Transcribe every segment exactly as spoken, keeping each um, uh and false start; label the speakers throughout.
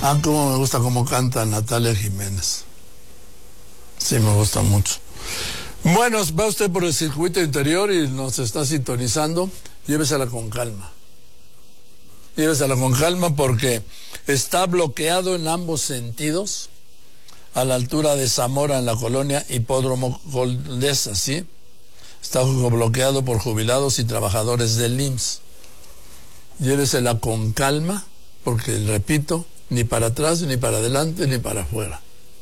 Speaker 1: Ah, cómo me gusta cómo canta Natalia Jiménez. Sí, me gusta mucho. Bueno, va usted por el circuito interior y nos está sintonizando. Llévesela con calma. Llévesela con calma porque está bloqueado en ambos sentidos a la altura de Zamora, en la colonia Hipódromo Condesa, ¿sí? Está bloqueado por jubilados y trabajadores del I M S S. Llévesela con calma porque, repito, ni para atrás, ni para adelante, ni para afuera.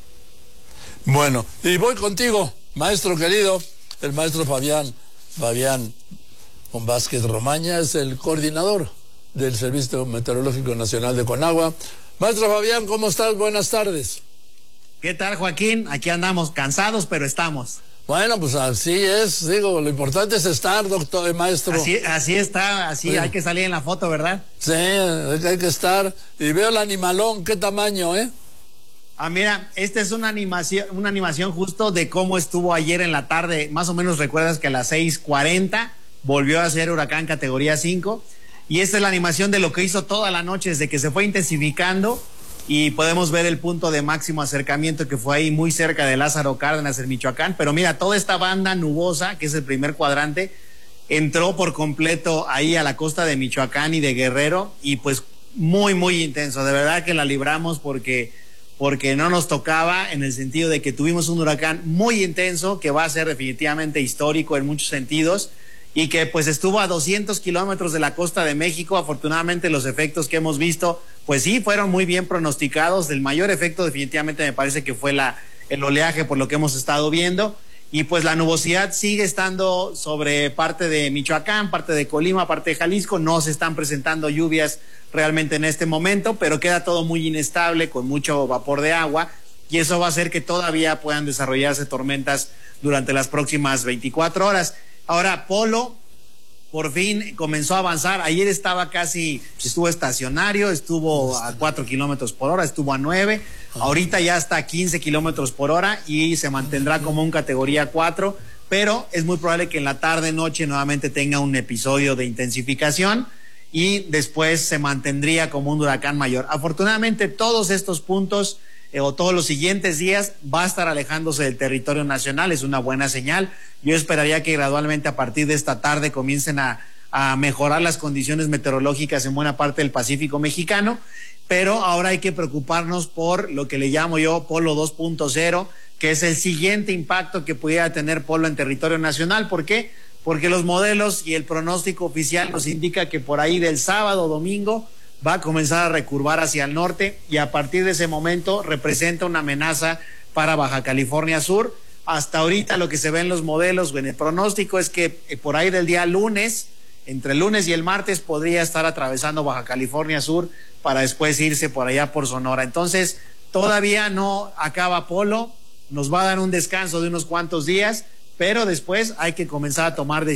Speaker 1: Bueno, y voy contigo, maestro querido, el maestro Fabián, Fabián Vázquez Romaña, es el coordinador del Servicio Meteorológico Nacional de Conagua. Maestro Fabián, ¿cómo estás? Buenas tardes.
Speaker 2: ¿Qué tal, Joaquín? Aquí andamos cansados, pero estamos.
Speaker 1: Bueno, pues así es, digo, lo importante es estar, doctor, maestro.
Speaker 2: Así, así está, así sí. Hay que salir en la foto, ¿verdad?
Speaker 1: Sí, hay que estar. Y veo el animalón, ¿qué tamaño, eh?
Speaker 2: Ah, mira, esta es una animación, una animación justo de cómo estuvo ayer en la tarde. Más o menos recuerdas que a las seis cuarenta volvió a ser huracán categoría cinco. Y esta es la animación de lo que hizo toda la noche desde que se fue intensificando. Y podemos ver el punto de máximo acercamiento que fue ahí muy cerca de Lázaro Cárdenas en Michoacán. Pero mira, toda esta banda nubosa, que es el primer cuadrante, entró por completo ahí a la costa de Michoacán y de Guerrero. Y pues muy, muy intenso. De verdad que la libramos porque, porque no nos tocaba, en el sentido de que tuvimos un huracán muy intenso que va a ser definitivamente histórico en muchos sentidos. Y que pues estuvo a doscientos kilómetros de la costa de México. Afortunadamente los efectos que hemos visto, pues sí, fueron muy bien pronosticados. El mayor efecto definitivamente me parece que fue la, el oleaje, por lo que hemos estado viendo. Y pues la nubosidad sigue estando sobre parte de Michoacán, parte de Colima, parte de Jalisco. No se están presentando lluvias realmente en este momento, pero queda todo muy inestable, con mucho vapor de agua. Y eso va a hacer que todavía puedan desarrollarse tormentas durante las próximas veinticuatro horas. Ahora, Polo por fin comenzó a avanzar. Ayer estaba casi, estuvo estacionario, estuvo a cuatro kilómetros por hora, estuvo a nueve. Ahorita ya está a quince kilómetros por hora y se mantendrá como un categoría cuatro, pero es muy probable que en la tarde, noche nuevamente tenga un episodio de intensificación y después se mantendría como un huracán mayor. Afortunadamente, todos estos puntos eh, o todos los siguientes días va a estar alejándose del territorio nacional. Es una buena señal. Yo esperaría que gradualmente a partir de esta tarde comiencen a, a mejorar las condiciones meteorológicas en buena parte del Pacífico mexicano, pero ahora hay que preocuparnos por lo que le llamo yo Polo dos punto cero, que es el siguiente impacto que pudiera tener Polo en territorio nacional. ¿Por qué? Porque los modelos y el pronóstico oficial nos indica que por ahí del sábado o domingo va a comenzar a recurvar hacia el norte y a partir de ese momento representa una amenaza para Baja California Sur. Hasta ahorita lo que se ve en los modelos o en el pronóstico es que por ahí del día lunes, entre el lunes y el martes, podría estar atravesando Baja California Sur para después irse por allá por Sonora. Entonces, todavía no acaba Polo, nos va a dar un descanso de unos cuantos días, pero después hay que comenzar a tomar decisiones.